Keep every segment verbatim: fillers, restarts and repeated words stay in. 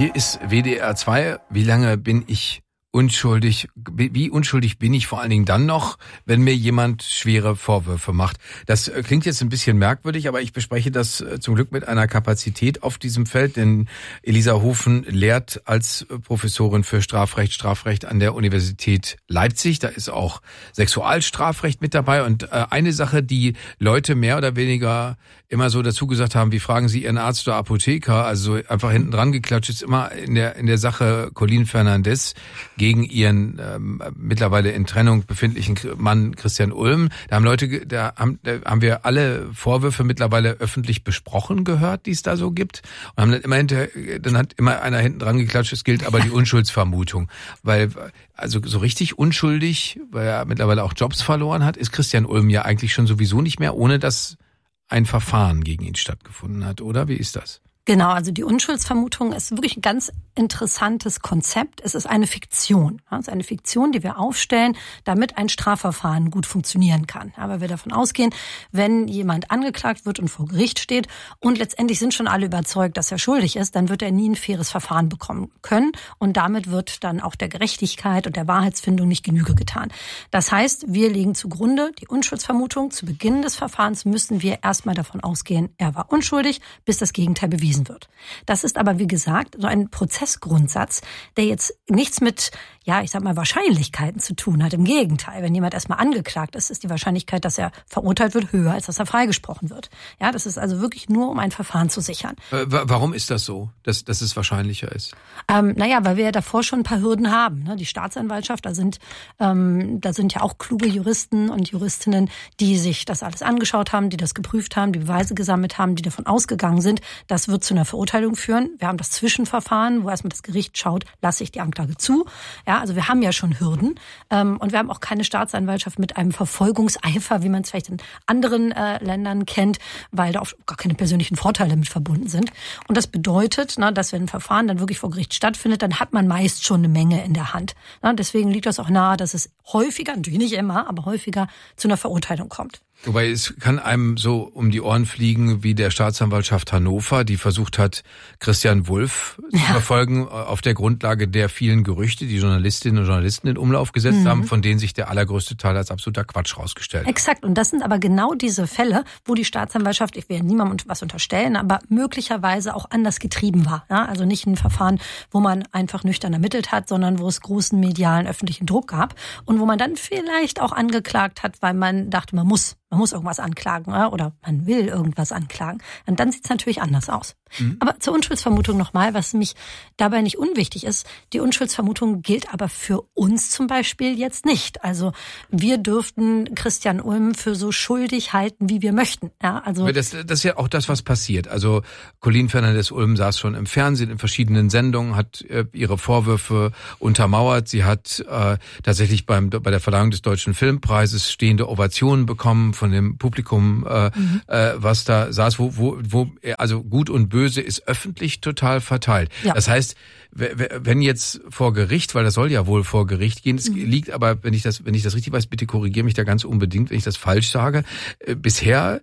Hier ist W D R zwei. Wie lange bin ich unschuldig? Wie unschuldig bin ich vor allen Dingen dann noch, wenn mir jemand schwere Vorwürfe macht? Das klingt jetzt ein bisschen merkwürdig, aber ich bespreche das zum Glück mit einer Kapazität auf diesem Feld, denn Elisa Hofen lehrt als Professorin für Strafrecht, Strafrecht an der Universität Leipzig. Da ist auch Sexualstrafrecht mit dabei. Und eine Sache, die Leute mehr oder weniger immer so dazu gesagt haben, wie fragen Sie Ihren Arzt oder Apotheker, also so einfach hinten dran geklatscht, ist immer in der in der Sache Colin Fernandes gegen ihren ähm, mittlerweile in Trennung befindlichen Mann Christian Ulm. Da haben Leute, da haben, da haben wir alle Vorwürfe mittlerweile öffentlich besprochen gehört, die es da so gibt. Und haben dann immer hinter, dann hat immer einer hinten dran geklatscht, es gilt aber die Unschuldsvermutung. Weil, also so richtig unschuldig, weil er mittlerweile auch Jobs verloren hat, ist Christian Ulm ja eigentlich schon sowieso nicht mehr, ohne dass ein Verfahren gegen ihn stattgefunden hat, oder? Wie ist das? Genau, also die Unschuldsvermutung ist wirklich ein ganz interessantes Konzept. Es ist eine Fiktion. Es ist eine Fiktion, die wir aufstellen, damit ein Strafverfahren gut funktionieren kann. Aber wir davon ausgehen, wenn jemand angeklagt wird und vor Gericht steht und letztendlich sind schon alle überzeugt, dass er schuldig ist, dann wird er nie ein faires Verfahren bekommen können. Und damit wird dann auch der Gerechtigkeit und der Wahrheitsfindung nicht Genüge getan. Das heißt, wir legen zugrunde die Unschuldsvermutung. Zu Beginn des Verfahrens müssen wir erstmal davon ausgehen, er war unschuldig, bis das Gegenteil bewiesen wird. Das ist aber, wie gesagt, so ein Prozessgrundsatz, der jetzt nichts mit, ja, ich sag mal, Wahrscheinlichkeiten zu tun hat. Im Gegenteil, wenn jemand erstmal angeklagt ist, ist die Wahrscheinlichkeit, dass er verurteilt wird, höher, als dass er freigesprochen wird. Ja, das ist also wirklich nur, um ein Verfahren zu sichern. Äh, warum ist das so, dass, dass es wahrscheinlicher ist? Ähm, naja, weil wir ja davor schon ein paar Hürden haben. Ne? Die Staatsanwaltschaft, da sind, ähm, da sind ja auch kluge Juristen und Juristinnen, die sich das alles angeschaut haben, die das geprüft haben, die Beweise gesammelt haben, die davon ausgegangen sind, das wird zu einer Verurteilung führen. Wir haben das Zwischenverfahren, wo erstmal das Gericht schaut, lasse ich die Anklage zu. Ja, also wir haben ja schon Hürden. Ähm, und wir haben auch keine Staatsanwaltschaft mit einem Verfolgungseifer, wie man es vielleicht in anderen äh, Ländern kennt, weil da auch gar keine persönlichen Vorteile mit verbunden sind. Und das bedeutet, na, dass wenn ein Verfahren dann wirklich vor Gericht stattfindet, dann hat man meist schon eine Menge in der Hand. Na, deswegen liegt das auch nahe, dass es häufiger, natürlich nicht immer, aber häufiger zu einer Verurteilung kommt. Wobei es kann einem so um die Ohren fliegen wie der Staatsanwaltschaft Hannover, die versucht hat, Christian Wulff ja. zu verfolgen auf der Grundlage der vielen Gerüchte, die Journalistinnen und Journalisten in Umlauf gesetzt mhm. haben, von denen sich der allergrößte Teil als absoluter Quatsch rausgestellt hat. Exakt. Und das sind aber genau diese Fälle, wo die Staatsanwaltschaft, ich will niemandem was unterstellen, aber möglicherweise auch anders getrieben war. Ja, also nicht ein Verfahren, wo man einfach nüchtern ermittelt hat, sondern wo es großen medialen öffentlichen Druck gab und wo man dann vielleicht auch angeklagt hat, weil man dachte, man muss. Man muss irgendwas anklagen oder man will irgendwas anklagen. Und dann sieht es natürlich anders aus. Mhm. Aber zur Unschuldsvermutung nochmal, was mich dabei nicht unwichtig ist. Die Unschuldsvermutung gilt aber für uns zum Beispiel jetzt nicht. Also wir dürften Christian Ulm für so schuldig halten, wie wir möchten. Ja, also das, das ist ja auch das, was passiert. Also Colin Fernandes Ulm saß schon im Fernsehen, in verschiedenen Sendungen, hat äh, ihre Vorwürfe untermauert. Sie hat äh, tatsächlich beim bei der Verleihung des Deutschen Filmpreises stehende Ovationen bekommen von dem Publikum, äh, mhm. äh, was da saß, wo, wo, wo, also Gut und Böse ist öffentlich total verteilt. Ja. Das heißt, wenn jetzt vor Gericht, weil das soll ja wohl vor Gericht gehen, es mhm. liegt aber, wenn ich das, wenn ich das richtig weiß, bitte korrigiere mich da ganz unbedingt, wenn ich das falsch sage, äh, bisher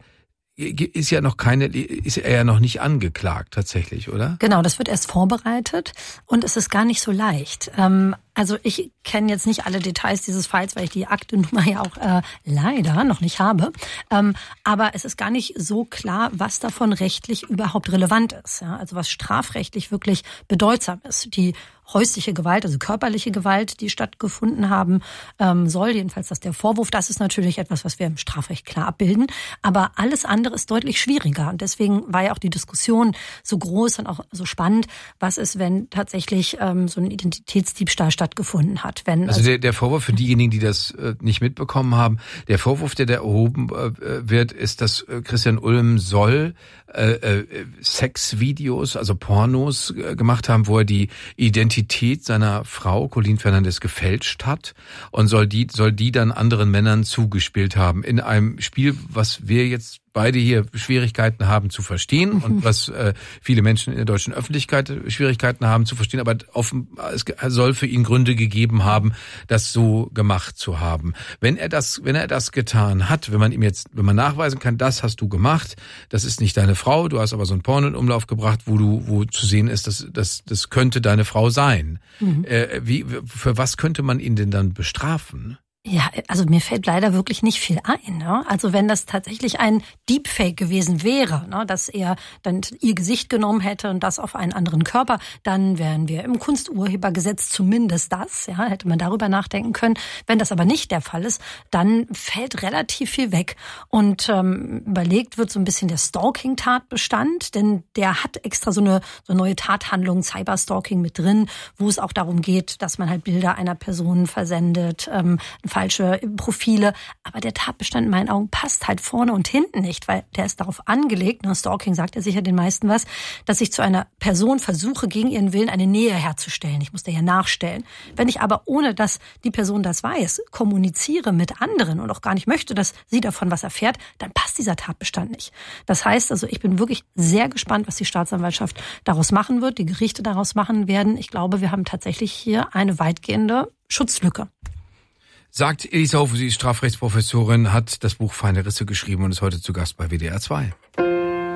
ist ja noch keine, ist er ja noch nicht angeklagt tatsächlich, oder? Genau, das wird erst vorbereitet und es ist gar nicht so leicht. Ähm, also ich kenne jetzt nicht alle Details dieses Falls, weil ich die Aktennummer ja auch äh, leider noch nicht habe. Ähm, aber es ist gar nicht so klar, was davon rechtlich überhaupt relevant ist. Ja? Also was strafrechtlich wirklich bedeutsam ist. Die häusliche Gewalt, also körperliche Gewalt, die stattgefunden haben ähm, soll, jedenfalls das der Vorwurf, das ist natürlich etwas, was wir im Strafrecht klar abbilden. Aber alles andere ist deutlich schwieriger. Und deswegen war ja auch die Diskussion so groß und auch so spannend, was ist, wenn tatsächlich ähm, so ein Identitätsdiebstahl stattgefunden hat. Wenn also, also der, der Vorwurf für diejenigen, die das äh, nicht mitbekommen haben, der Vorwurf, der da erhoben äh, wird, ist, dass äh, Christian Ulm soll äh, äh, Sexvideos, also Pornos äh, gemacht haben, wo er die Identität seiner Frau, Colin Fernandes, gefälscht hat und soll die, soll die dann anderen Männern zugespielt haben. In einem Spiel, was wir jetzt beide hier Schwierigkeiten haben zu verstehen und was äh, viele Menschen in der deutschen Öffentlichkeit Schwierigkeiten haben zu verstehen, aber offen, es soll für ihn Gründe gegeben haben, das so gemacht zu haben. Wenn er das, wenn er das getan hat, wenn man ihm jetzt, wenn man nachweisen kann, das hast du gemacht, das ist nicht deine Frau, du hast aber so ein Porno in Umlauf gebracht, wo du, wo zu sehen ist, dass das, das könnte deine Frau sein. Mhm. Äh, wie, für was könnte man ihn denn dann bestrafen? Ja, also mir fällt leider wirklich nicht viel ein. Ne? Also wenn das tatsächlich ein Deepfake gewesen wäre, ne, dass er dann ihr Gesicht genommen hätte und das auf einen anderen Körper, dann wären wir im Kunsturhebergesetz zumindest das. Ja, hätte man darüber nachdenken können. Wenn das aber nicht der Fall ist, dann fällt relativ viel weg. Und ähm, überlegt wird so ein bisschen der Stalking-Tatbestand, denn der hat extra so eine, so eine neue Tathandlung, Cyberstalking mit drin, wo es auch darum geht, dass man halt Bilder einer Person versendet, ähm, falsche Profile, aber der Tatbestand in meinen Augen passt halt vorne und hinten nicht, weil der ist darauf angelegt, ne, Stalking sagt ja sicher den meisten was, dass ich zu einer Person versuche, gegen ihren Willen eine Nähe herzustellen. Ich muss der ja nachstellen. Wenn ich aber, ohne dass die Person das weiß, kommuniziere mit anderen und auch gar nicht möchte, dass sie davon was erfährt, dann passt dieser Tatbestand nicht. Das heißt also, ich bin wirklich sehr gespannt, was die Staatsanwaltschaft daraus machen wird, die Gerichte daraus machen werden. Ich glaube, wir haben tatsächlich hier eine weitgehende Schutzlücke. Sagt Elisa Hofe, sie ist Strafrechtsprofessorin, hat das Buch Feine Risse geschrieben und ist heute zu Gast bei W D R zwei.